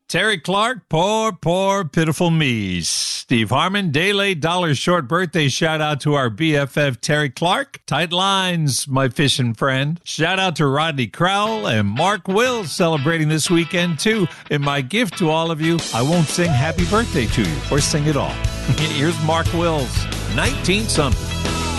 Terry Clark, poor, pitiful me. Steve Harmon, Day Late Dollar Short birthday shout out to our BFF Terry Clark. Tight lines, my fishing friend. Shout out to Rodney Crowell and Mark Wills celebrating this weekend too. And my gift to all of you, I won't sing happy birthday to you or sing it all. Here's Mark Wills, 19-something.